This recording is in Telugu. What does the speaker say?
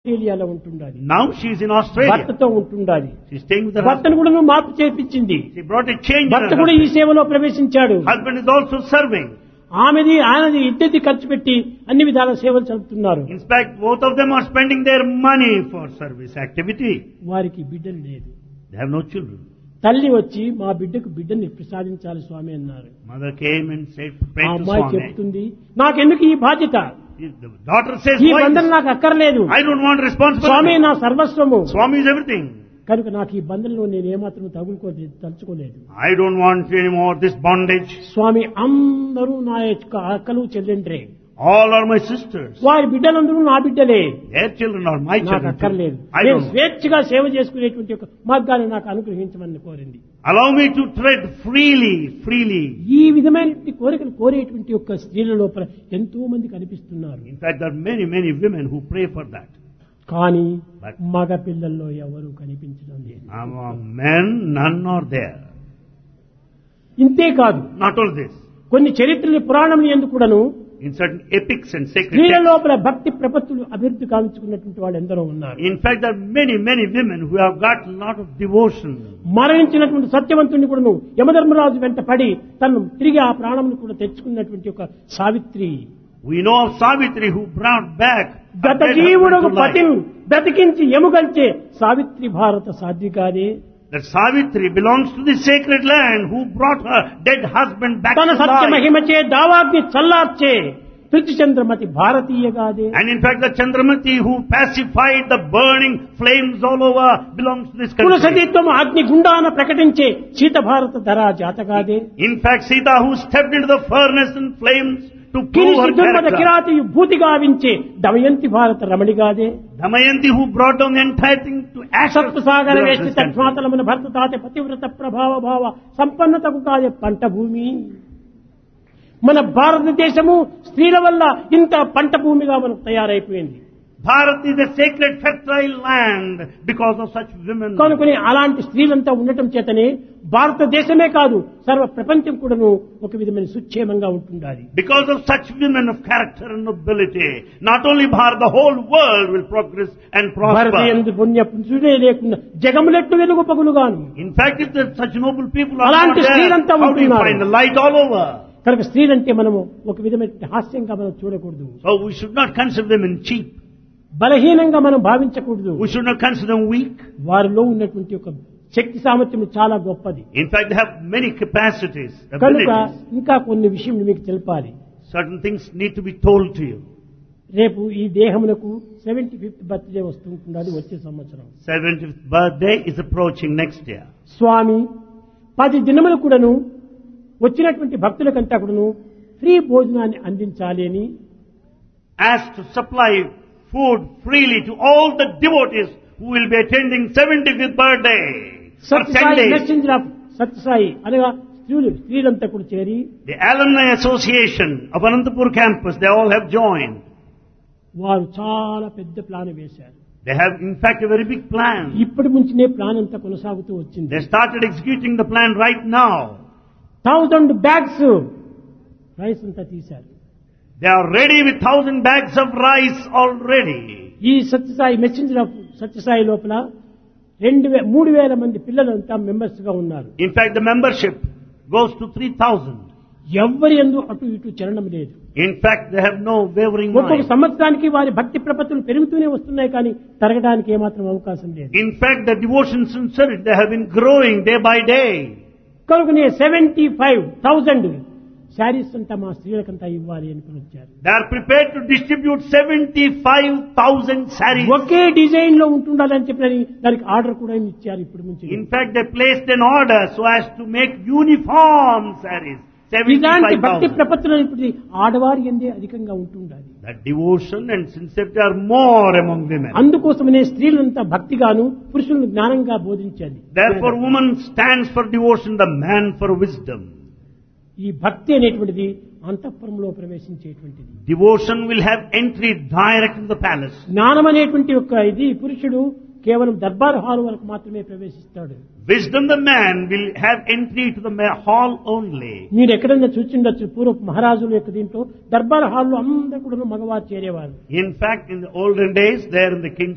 ఆస్ట్రేలియాలో ఉంటుండాలి. Now she is in Australia. భర్తతో ఉంటుండాలి. She is staying with her భర్తను husband. కూడా మార్పు చేపించింది. She brought a change in భర్త her కూడా ఈ husband. సేవలో ప్రవేశించాడు. Husband is also serving. ఆయనది ఇద్దరిది ఖర్చు పెట్టి అన్ని విధాల సేవలు జరుపుతున్నారు. In fact, both of them are spending their money for service activity. వారికి బిడ్డలు లేదు. They have no children. తల్లి వచ్చి మా బిడ్డకు బిడ్డని ప్రసాదించాలి స్వామి అన్నారు. Mother came and said, ఆ pray to అమ్మాయి Swami. చెప్తుంది, నాకెందుకు ఈ బాధ్యత, The daughter says, ఈ why బంధన this? నాకు అక్కర్లేదు, I don't want Swamy responsibility. నా సర్వస్వము, Swami is everything. కనుక నాకు ఈ బంధంలో నేను ఏమాత్రం తలుచుకోలేదు. I don't want any more this bondage. స్వామి అందరూ నా యొక్క అక్కలు చెల్లెండ్రే, All are my sisters. వారి బిడ్డలందరూ నా బిడ్డలే, Their children are my నాకు children. అక్కర్లేదు. I నేను don't. స్వేచ్ఛగా సేవ చేసుకునేటువంటి ఒక మార్గాన్ని నాకు అనుగ్రహించమని కోరింది. Allow me to tread freely. ఈ విధమైనటువంటి కోరికలు కోరేటువంటి యొక్క స్త్రీల లోపల ఎంతో మంది కనిపిస్తున్నారు. In fact, there are many women who pray for that. కానీ But- మగ పిల్లల్లో ఎవరు కనిపించడం లేదు. Among men, none are there. ఇంతే కాదు, Not all this. కొన్ని చరిత్రలు పురాణములు ఎందుకు కూడాను In certain epics and sacred స్త్రీల texts. లోపల భక్తి ప్రపత్తులు అభివృద్ధి కావించుకున్నటువంటి వాళ్ళు ఎందరో ఉన్నారు. In fact, there are many women who have got a lot of devotion. మరణించినటువంటి సత్యవంతుని కూడాను యమధర్మరాజు వెంట పడి తను తిరిగి ఆ ప్రాణమును కూడా తెచ్చుకున్నటువంటి ఒక Savitri. We know of Savitri who brought back a గత dead జీవుడు husband to life. పతిని బ్రతికించి ఎముగల్చే సావిత్రి భారత సాధ్వికాదే. That Savitri belongs to the sacred land who brought her dead husband back తన to Satya life. మహిమచే దావాగ్ని చల్లార్చే పృథ్వీచంద్రమతి భారతీయగాదే. And in fact, the Chandramati who pacified the burning flames all over belongs to this country. కులసతీత్వం అగ్ని గుండాన ప్రకటించే శీత భారత ధరా జాతగాదే. In fact, Sita who stepped into the furnace and flames to prove కిరీసి her దుర్మద character. కిరాతి భూతి గావించే Damayanti భారత రమణిగాదే. Damayanti who brought down the entire thing to ashes. సత్వసాగర belongs to వేష్టి this country. తత్మాతలమున భర్త తాతే పతివ్రత ప్రభావ భావ సంపన్నతకు కాదే పంట భూమి. మన భారతదేశము స్త్రీల వల్ల ఇంత పంట భూమిగా మనకు తయారైపోయింది. Bharat is a sacred fertile land because of such women. కనుకొని అలాంటి స్త్రీలంతా ఉండటం చేతనే భారతదేశమే కాదు సర్వ ప్రపంచం కూడాను ఒక విధమైన సుక్షేమంగా ఉంటుండాలి. Because of such women of character and nobility, not only Bharat, the whole world will progress and భారత prosper. యందు పుణ్య పురుషుడే లేకుండా జగములెట్టు వెలుగు పగులుగాను. In fact, if there such noble people are అలాంటి not there, స్త్రీలంతా how do you ఉంటున్నారు. find the light all over? కనుక స్త్రీలంటే మనము ఒక విధమైన హాస్యంగా మనం చూడకూడదు, So we should not consider them cheap. బలహీనంగా మనం భావించకూడదు. We should not consider them weak. వారిలో ఉన్నటువంటి ఒక శక్తి సామర్థ్యం చాలా గొప్పది. In fact, they have many capacities, కనుక abilities. ఇంకా కొన్ని విషయం మీకు తెలపాలి. Certain things need to be told to you. రేపు ఈ దేహమునకు 75th బర్త్డే వస్తుంటున్నది వచ్చే సంవత్సరం. 70th birthday is approaching next year. స్వామి 10 దినములు కూడాను వచ్చినటువంటి భక్తులకంతా కూడాను ఫ్రీ భోజనాన్ని అందించాలి అని Asked to supply food freely to all the devotees who will be attending 75th birthday for 10 Sathya Sai days. Messenger of Sathya Sai అనగా స్త్రీలంతా కూడా చేరి The alumni association of Anantapur campus, they all have joined. వారు చాలా పెద్ద ప్లాన్ వేశారు. They have in fact a very big plan. ఇప్పటి నుంచినే ప్లాన్ అంతా కొనసాగుతూ వచ్చింది. They started executing the plan right now. 1000 bags rice అంతా తీశారు. They are ready with 1000 bags of rice already. ఈ సత్యసాయి మెసెంజర్ ఆఫ్ సత్యసాయి లోపల 3000 మంది పిల్లలంతా మెంబర్స్ గా ఉన్నారు. In fact, the membership goes to 3000. ఎవ్వరి యందు అటు ఇటు చలనం లేదు. In fact, they have no wavering ఒక్కొక్క mind. సంవత్సరానికి వారి భక్తి ప్రపత్తులు పెరుగుతూనే వస్తున్నాయి, కానీ తరగడానికి ఏమాత్రం అవకాశం లేదు. In fact, the devotion sincerity, they have been growing day by day. కనుక 75,000 శారీస్ అంతా మా స్త్రీలకంతా ఇవ్వాలి అనుకుని వచ్చారు. They are prepared to distribute 75,000 sarees. Okay design లో ఉంటుండాలని చెప్పి దానికి ఆర్డర్ కూడా ఇచ్చారు ఇప్పుడు నుంచి. In fact, they placed an order so as to make uniform sarees. ఇలాంటి భక్తి 75,000. ప్రపత్తులు ఇప్పుడు ఆడవారి ఎందే అధికంగా ఉంటుండాలి. That devotion and sincerity are more among women. అందుకోసమనే స్త్రీలంతా భక్తిగాను పురుషులను జ్ఞానంగా బోధించాలి. Therefore, woman stands for devotion, the man for wisdom. ఈ భక్తి అనేటువంటిది అంతఃపురంలో ప్రవేశించేటువంటిది. Devotion will have entry direct in the palace. జ్ఞానం అనేటువంటి ఒక ఇది పురుషుడు కేవలం దర్బార్ హాల్ వరకు మాత్రమే ప్రవేశిస్తాడు. Wisdom, the man will have entry to the hall only. మీరు ఎక్కడైనా చూసిండొచ్చు, పూర్వపు మహారాజుల యొక్క దీంట్లో దర్బార్ హాల్లో అందరూ కూడా మగవారు చేరేవారు. In fact, in the olden days, there in the king's